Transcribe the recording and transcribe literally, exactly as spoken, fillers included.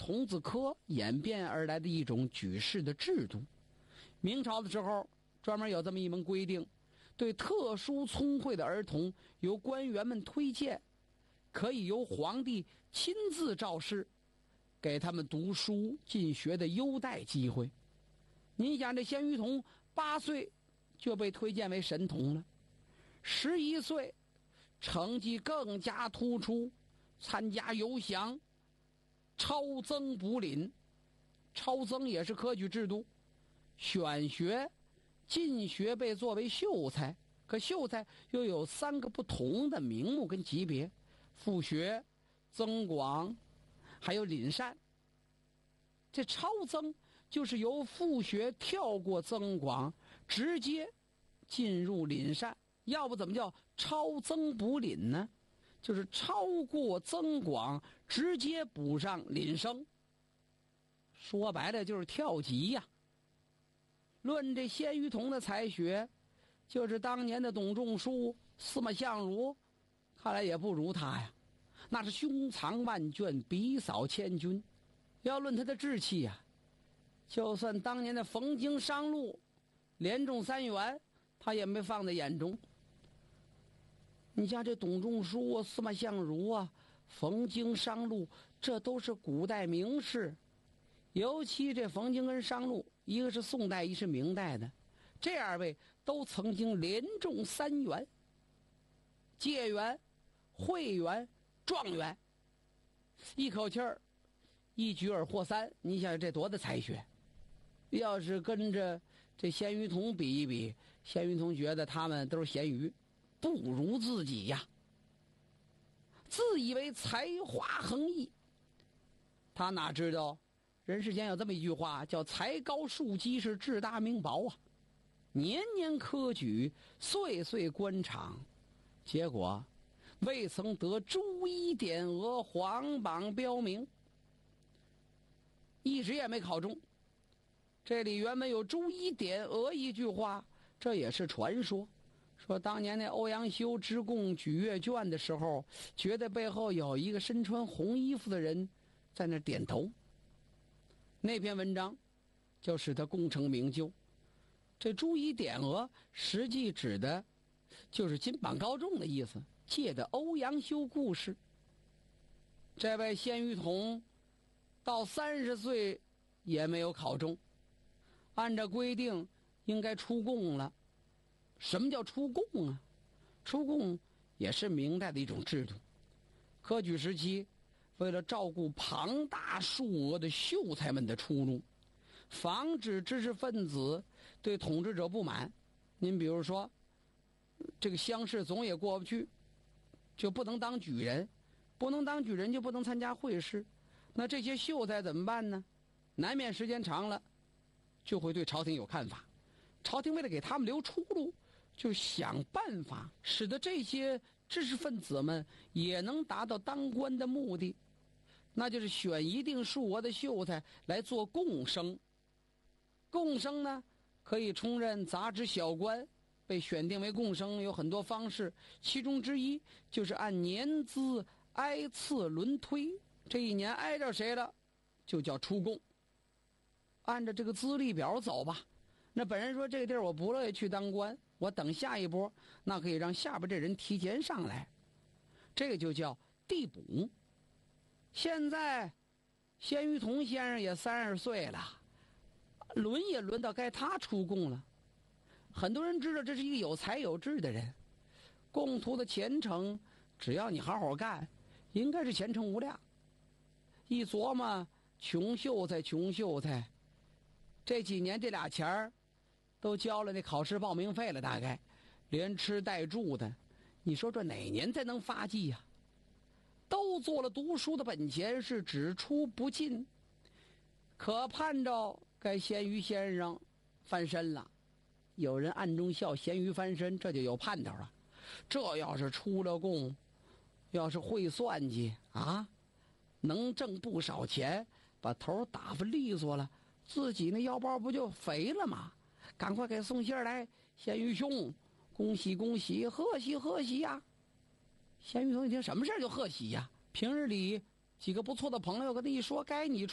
童子科演变而来的一种举事的制度。明朝的时候专门有这么一门规定，对特殊聪慧的儿童由官员们推荐，可以由皇帝亲自召师，给他们读书进学的优待机会。您想，这鲜于童八岁就被推荐为神童了，十一岁成绩更加突出，参加游详，超增补廪。超增也是科举制度，选学进学被作为秀才，可秀才又有三个不同的名目跟级别：复学、增广还有廪善。这超增就是由复学跳过增广，直接进入廪善。要不怎么叫超增补廪呢？就是超过增广，直接补上廪生。说白了就是跳级呀。论这鲜于童的才学，就是当年的董仲舒、司马相如，看来也不如他呀。那是胸藏万卷，笔扫千军。要论他的志气呀、啊，就算当年的冯京、商路连中三元，他也没放在眼中。你像这董仲舒啊、司马相如啊、冯京、商路，这都是古代名士。尤其这冯京跟商路，一个是宋代，一是明代的，这二位都曾经连中三元：解元、会元、状元，一口气儿一举而获三。你想这多大才学？要是跟着这鲜于童比一比，鲜于童觉得他们都是咸鱼，不如自己呀。自以为才华横溢，他哪知道人世间有这么一句话，叫才高树基是志大命薄啊。年年科举，岁岁官场，结果未曾得朱衣点额，皇榜标明，一直也没考中。这里原本有朱衣点额一句话，这也是传说。说当年那欧阳修之贡举阅卷的时候，觉得背后有一个身穿红衣服的人在那点头。那篇文章就使他功成名就。这朱衣点额实际指的就是金榜高中的意思，借的欧阳修故事。这位鲜于童到三十岁也没有考中，按照规定应该出贡了。什么叫出贡啊？出贡也是明代的一种制度。科举时期，为了照顾庞大数额的秀才们的出路，防止知识分子对统治者不满，您比如说这个乡试总也过不去，就不能当举人，不能当举人就不能参加会试。那这些秀才怎么办呢？难免时间长了就会对朝廷有看法，朝廷为了给他们留出路，就想办法使得这些知识分子们也能达到当官的目的，那就是选一定数额的秀才来做贡生。贡生呢，可以充任杂职小官，被选定为贡生有很多方式，其中之一就是按年资挨次轮推，这一年挨着谁了就叫出贡。按照这个资历表走吧，那本人说这个地儿我不乐意去当官，我等下一波，那可以让下边这人提前上来，这个就叫递补。现在鲜于童先生也三十岁了，轮也轮到该他出贡了。很多人知道这是一个有才有志的人，贡图的前程只要你好好干，应该是前程无量。一琢磨，穷秀才穷秀才，这几年这俩钱儿都交了那考试报名费了，大概连吃带住的，你说这哪年才能发迹呀、啊？都做了读书的本钱，是只出不进，可盼着该咸鱼先生翻身了。有人暗中笑咸鱼翻身，这就有盼头了。这要是出了贡，要是会算计啊，能挣不少钱，把头打发利索了，自己那腰包不就肥了吗？赶快给送信来，咸鱼兄，恭喜恭喜，贺喜贺喜呀！咸鱼兄一听什么事就贺喜呀？平日里几个不错的朋友跟他一说，该你